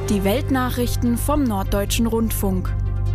Die Weltnachrichten vom Norddeutschen Rundfunk.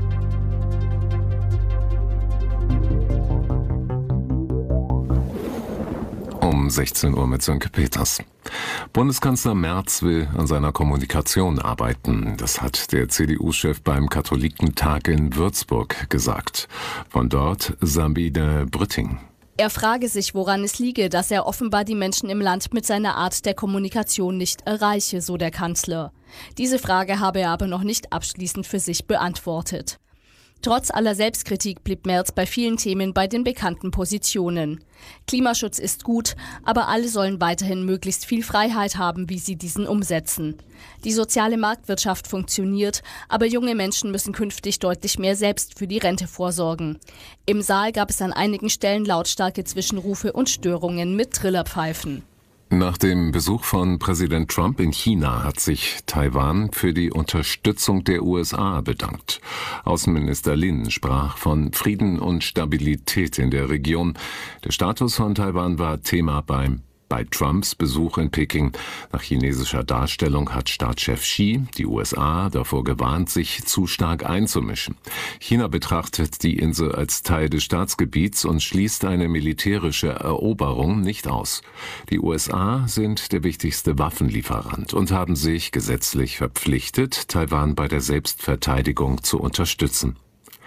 Um 16 Uhr mit Sönke Peters. Bundeskanzler Merz will an seiner Kommunikation arbeiten. Das hat der CDU-Chef beim Katholikentag in Würzburg gesagt. Von dort Sabine Brütting. Er frage sich, woran es liege, dass er offenbar die Menschen im Land mit seiner Art der Kommunikation nicht erreiche, so der Kanzler. Diese Frage habe er aber noch nicht abschließend für sich beantwortet. Trotz aller Selbstkritik blieb Merz bei vielen Themen bei den bekannten Positionen. Klimaschutz ist gut, aber alle sollen weiterhin möglichst viel Freiheit haben, wie sie diesen umsetzen. Die soziale Marktwirtschaft funktioniert, aber junge Menschen müssen künftig deutlich mehr selbst für die Rente vorsorgen. Im Saal gab es an einigen Stellen lautstarke Zwischenrufe und Störungen mit Trillerpfeifen. Nach dem Besuch von Präsident Trump in China hat sich Taiwan für die Unterstützung der USA bedankt. Außenminister Lin sprach von Frieden und Stabilität in der Region. Der Status von Taiwan war Thema bei Trumps Besuch in Peking. Nach chinesischer Darstellung hat Staatschef Xi die USA davor gewarnt, sich zu stark einzumischen. China betrachtet die Insel als Teil des Staatsgebiets und schließt eine militärische Eroberung nicht aus. Die USA sind der wichtigste Waffenlieferant und haben sich gesetzlich verpflichtet, Taiwan bei der Selbstverteidigung zu unterstützen.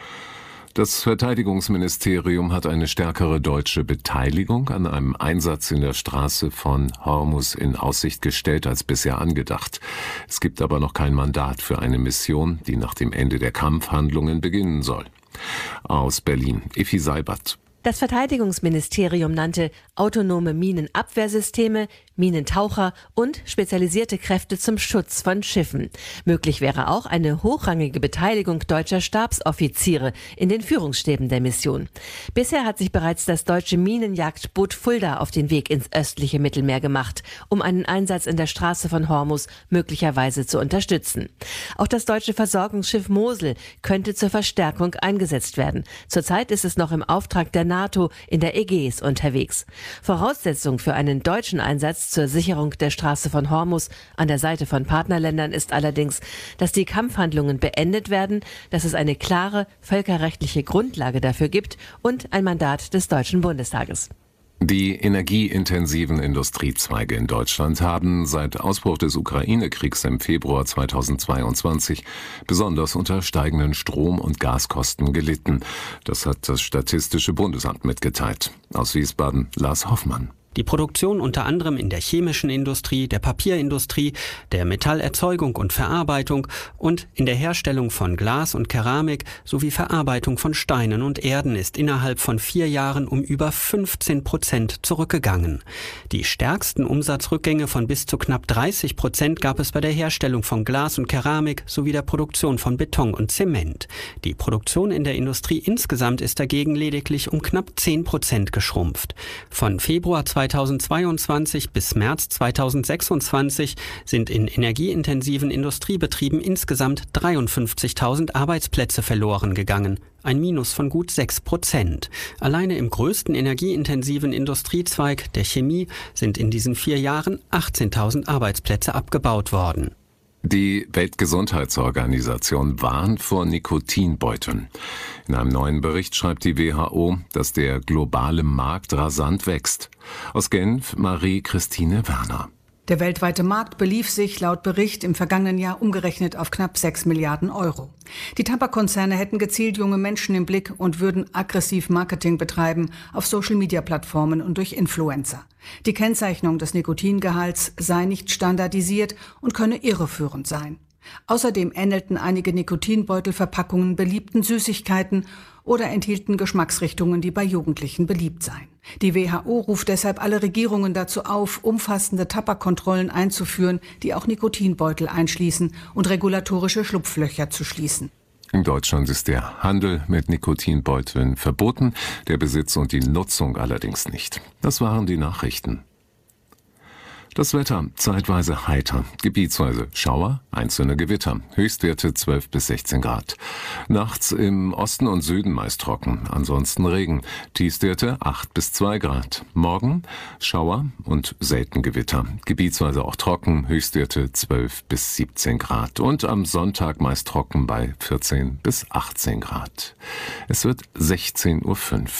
Das Verteidigungsministerium hat eine stärkere deutsche Beteiligung an einem Einsatz in der Straße von Hormuz in Aussicht gestellt als bisher angedacht. Es gibt aber noch kein Mandat für eine Mission, die nach dem Ende der Kampfhandlungen beginnen soll. Aus Berlin, Effi Seibert. Das Verteidigungsministerium nannte autonome Minenabwehrsysteme, Minentaucher und spezialisierte Kräfte zum Schutz von Schiffen. Möglich wäre auch eine hochrangige Beteiligung deutscher Stabsoffiziere in den Führungsstäben der Mission. Bisher hat sich bereits das deutsche Minenjagdboot Fulda auf den Weg ins östliche Mittelmeer gemacht, um einen Einsatz in der Straße von Hormuz möglicherweise zu unterstützen. Auch das deutsche Versorgungsschiff Mosel könnte zur Verstärkung eingesetzt werden. Zurzeit ist es noch im Auftrag der NATO in der Ägäis unterwegs. Voraussetzung für einen deutschen Einsatz zur Sicherung der Straße von Hormuz an der Seite von Partnerländern ist allerdings, dass die Kampfhandlungen beendet werden, dass es eine klare völkerrechtliche Grundlage dafür gibt und ein Mandat des Deutschen Bundestages. Die energieintensiven Industriezweige in Deutschland haben seit Ausbruch des Ukraine-Kriegs im Februar 2022 besonders unter steigenden Strom- und Gaskosten gelitten. Das hat das Statistische Bundesamt mitgeteilt. Aus Wiesbaden, Lars Hoffmann. Die Produktion unter anderem in der chemischen Industrie, der Papierindustrie, der Metallerzeugung und Verarbeitung und in der Herstellung von Glas und Keramik sowie Verarbeitung von Steinen und Erden ist innerhalb von 4 Jahren um über 15% zurückgegangen. Die stärksten Umsatzrückgänge von bis zu knapp 30% gab es bei der Herstellung von Glas und Keramik sowie der Produktion von Beton und Zement. Die Produktion in der Industrie insgesamt ist dagegen lediglich um knapp 10% geschrumpft. Von Februar 2022 bis März 2026 sind in energieintensiven Industriebetrieben insgesamt 53.000 Arbeitsplätze verloren gegangen. Ein Minus von gut 6%. Alleine im größten energieintensiven Industriezweig, der Chemie, sind in diesen 4 Jahren 18.000 Arbeitsplätze abgebaut worden. Die Weltgesundheitsorganisation warnt vor Nikotinbeuteln. In einem neuen Bericht schreibt die WHO, dass der globale Markt rasant wächst. Aus Genf, Marie-Christine Werner. Der weltweite Markt belief sich laut Bericht im vergangenen Jahr umgerechnet auf knapp 6 Milliarden Euro. Die Tabakkonzerne hätten gezielt junge Menschen im Blick und würden aggressiv Marketing betreiben auf Social-Media-Plattformen und durch Influencer. Die Kennzeichnung des Nikotingehalts sei nicht standardisiert und könne irreführend sein. Außerdem ähnelten einige Nikotinbeutelverpackungen beliebten Süßigkeiten oder enthielten Geschmacksrichtungen, die bei Jugendlichen beliebt seien. Die WHO ruft deshalb alle Regierungen dazu auf, umfassende Tabakkontrollen einzuführen, die auch Nikotinbeutel einschließen und regulatorische Schlupflöcher zu schließen. In Deutschland ist der Handel mit Nikotinbeuteln verboten, der Besitz und die Nutzung allerdings nicht. Das waren die Nachrichten. Das Wetter zeitweise heiter, gebietsweise Schauer, einzelne Gewitter, Höchstwerte 12 bis 16 Grad. Nachts im Osten und Süden meist trocken, ansonsten Regen, Tiefstwerte 8 bis 2 Grad. Morgen Schauer und selten Gewitter, gebietsweise auch trocken, Höchstwerte 12 bis 17 Grad. Und am Sonntag meist trocken bei 14 bis 18 Grad. Es wird 16:05 Uhr.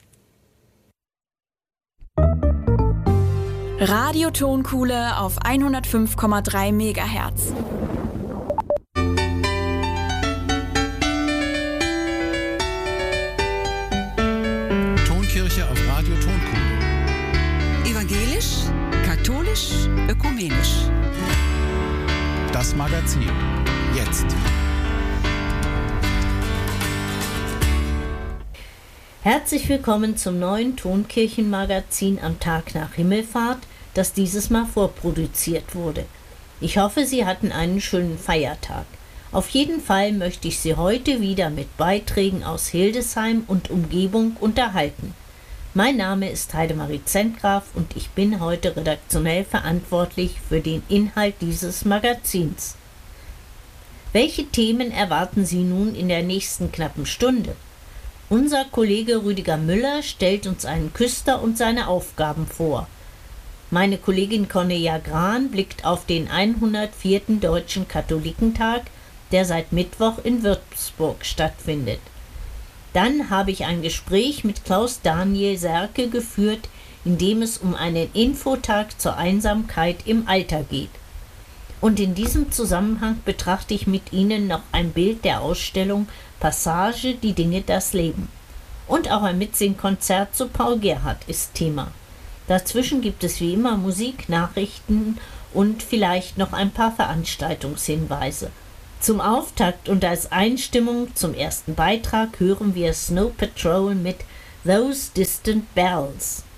Radiotonkuhle auf 105,3 MHz. Tonkirche auf Radio Tonkuhle. Evangelisch, katholisch, ökumenisch. Das Magazin. Jetzt. Herzlich willkommen zum neuen Tonkirchenmagazin am Tag nach Himmelfahrt, das dieses Mal vorproduziert wurde. Ich hoffe, Sie hatten einen schönen Feiertag. Auf jeden Fall möchte ich Sie heute wieder mit Beiträgen aus Hildesheim und Umgebung unterhalten. Mein Name ist Heidemarie Zentgraf und ich bin heute redaktionell verantwortlich für den Inhalt dieses Magazins. Welche Themen erwarten Sie nun in der nächsten knappen Stunde? Unser Kollege Rüdiger Müller stellt uns einen Küster und seine Aufgaben vor. Meine Kollegin Cornelia Grahn blickt auf den 104. Deutschen Katholikentag, der seit Mittwoch in Würzburg stattfindet. Dann habe ich ein Gespräch mit Klaus Daniel Serke geführt, in dem es um einen Infotag zur Einsamkeit im Alter geht. Und in diesem Zusammenhang betrachte ich mit Ihnen noch ein Bild der Ausstellung Passage, die Dinge, das Leben. Und auch ein Mitsingkonzert zu Paul Gerhardt ist Thema. Dazwischen gibt es wie immer Musik, Nachrichten und vielleicht noch ein paar Veranstaltungshinweise. Zum Auftakt und als Einstimmung zum ersten Beitrag hören wir Snow Patrol mit Those Distant Bells.